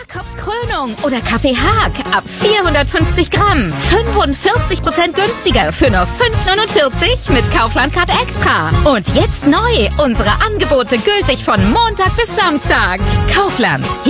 Jakobs Krönung oder Kaffee Haag ab 450 Gramm. 45% günstiger für nur 5,49 mit Kaufland Card Extra. Und jetzt neu, unsere Angebote gültig von Montag bis Samstag. Kaufland.